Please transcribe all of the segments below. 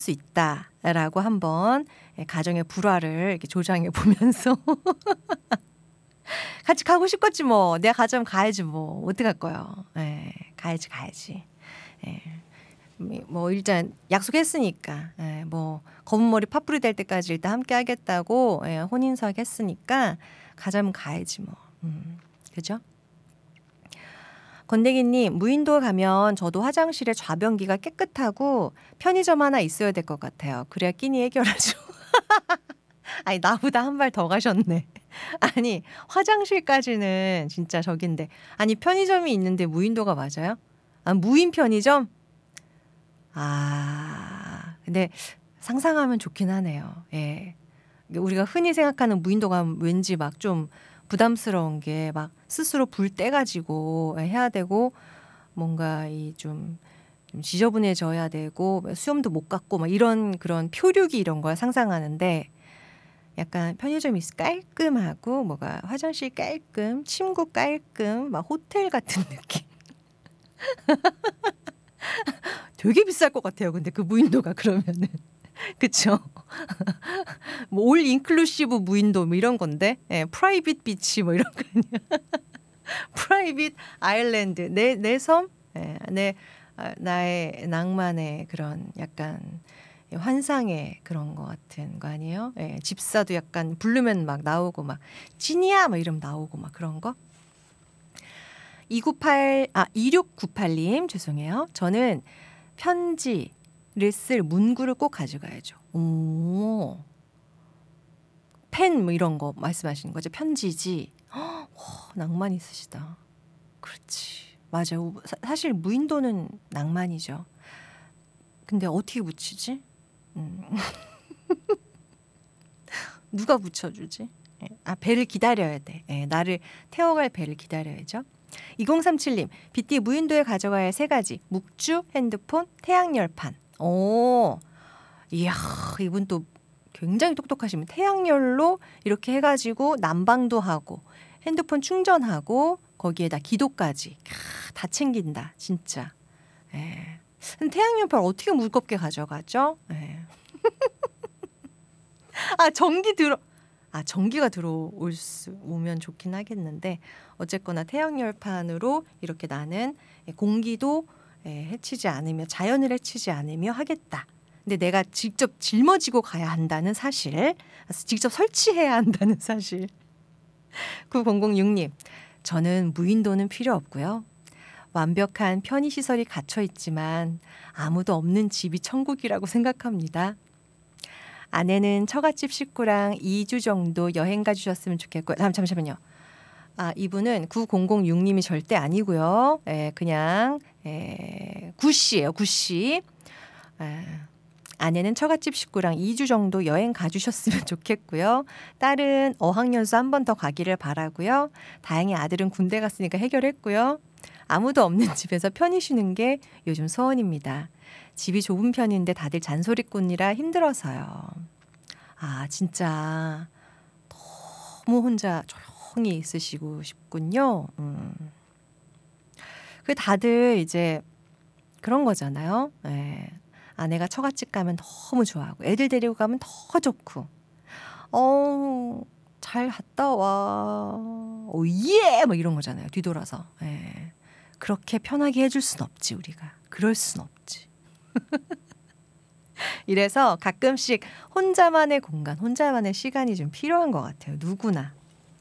수 있다라고 한번 가정의 불화를 이렇게 조장해 보면서 같이 가고 싶겠지 뭐. 내가 가자면 가야지 뭐. 어떡할 거예요. 예, 가야지. 예. 뭐 일단 약속했으니까 뭐 검은 머리 파뿌리 될 때까지 일단 함께 하겠다고 혼인서약 했으니까 가자면 가야지 뭐. 그죠? 건대기님, 무인도 가면 저도 화장실에 좌변기가 깨끗하고 편의점 하나 있어야 될 것 같아요. 그래야 끼니 해결하죠. 아니, 나보다 한 발 더 가셨네. 아니, 화장실까지는 진짜 저긴데. 아니, 편의점이 있는데 무인도가 맞아요? 아, 무인 편의점? 아, 근데 상상하면 좋긴 하네요. 예. 우리가 흔히 생각하는 무인도가 왠지 막 좀 부담스러운 게 막 스스로 불 떼가지고 해야 되고 뭔가 이 좀 지저분해져야 되고 수염도 못 깎고 막 이런 그런 표류기 이런 걸 상상하는데 약간 편의점이 깔끔하고 뭐가 화장실 깔끔, 침구 깔끔, 막 호텔 같은 느낌. 되게 비쌀 것 같아요. 근데 그 무인도가 그러면은 그쵸? 뭐 올 인클루시브 무인도 뭐 이런 건데, 프라이빗 비치 뭐 이런 거 아니야? 프라이빗 아일랜드 내 섬, 내 나의 낭만의 그런 약간 환상의 그런 거 같은 거 아니에요? 집사도 약간 부르면 막 나오고 막 찐이야 막 이러면 나오고 막 그런 거. 2698님 죄송해요. 저는 편지를 쓸 문구를 꼭 가져가야죠. 오. 펜 뭐 이런 거 말씀하시는 거죠? 편지지. 와, 낭만 있으시다. 그렇지. 맞아요. 사실 무인도는 낭만이죠. 근데 어떻게 붙이지? 음. 누가 붙여주지? 배를 기다려야 돼. 나를 태워갈 배를 기다려야죠. 2037님, 빗띠 무인도에 가져가야 할 세 가지. 묵주, 핸드폰, 태양열판. 오, 이야, 이분 또 굉장히 똑똑하시면 태양열로 이렇게 해가지고 난방도 하고 핸드폰 충전하고 거기에다 기도까지 다 챙긴다 진짜. 근데 태양열판 어떻게 무겁게 가져가죠? 전기가 오면 좋긴 하겠는데 어쨌거나 태양열판으로 이렇게 나는 공기도 해치지 않으며 자연을 해치지 않으며 하겠다. 근데 내가 직접 짊어지고 가야 한다는 사실, 직접 설치해야 한다는 사실. 9006님, 저는 무인도는 필요 없고요. 완벽한 편의시설이 갇혀 있지만 아무도 없는 집이 천국이라고 생각합니다. 아내는 처갓집 식구랑 2주 정도 여행 가주셨으면 좋겠고요. 잠시만요. 이분은 9006님이 절대 아니고요. 그냥 구씨예요. 구씨. 아내는 처갓집 식구랑 2주 정도 여행 가주셨으면 좋겠고요. 딸은 어학연수 한 번 더 가기를 바라고요. 다행히 아들은 군대 갔으니까 해결했고요. 아무도 없는 집에서 편히 쉬는 게 요즘 소원입니다. 집이 좁은 편인데 다들 잔소리꾼이라 힘들어서요. 진짜 너무 혼자 조용히 있으시고 싶군요. 그 다들 이제 그런 거잖아요. 아내가 처갓집 가면 너무 좋아하고 애들 데리고 가면 더 좋고 잘 갔다 와. 예! 뭐 이런 거잖아요. 뒤돌아서. 그렇게 편하게 해줄 순 없지 우리가. 그럴 순 없지. 이래서 가끔씩 혼자만의 공간, 혼자만의 시간이 좀 필요한 것 같아요. 누구나.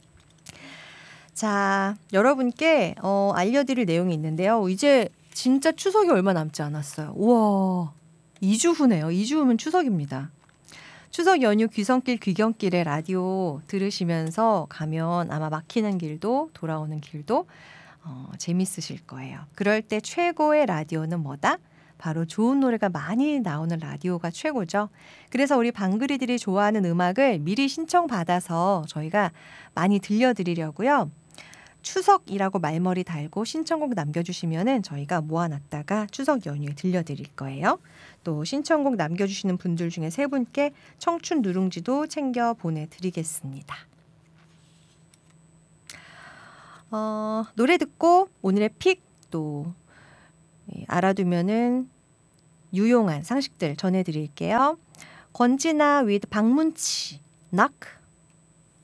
자, 여러분께 알려드릴 내용이 있는데요. 이제 진짜 추석이 얼마 남지 않았어요. 우와, 2주 후네요. 2주 후면 추석입니다. 추석 연휴 귀성길 귀경길에 라디오 들으시면서 가면 아마 막히는 길도 돌아오는 길도 재밌으실 거예요. 그럴 때 최고의 라디오는 뭐다? 바로 좋은 노래가 많이 나오는 라디오가 최고죠. 그래서 우리 방글이들이 좋아하는 음악을 미리 신청받아서 저희가 많이 들려드리려고요. 추석이라고 말머리 달고 신청곡 남겨주시면은 저희가 모아놨다가 추석 연휴에 들려드릴 거예요. 또 신청곡 남겨주시는 분들 중에 3분께 청춘 누룽지도 챙겨 보내드리겠습니다. 노래 듣고 오늘의 픽 또 알아두면은 유용한 상식들 전해드릴게요. 권진아 with 박문치 knock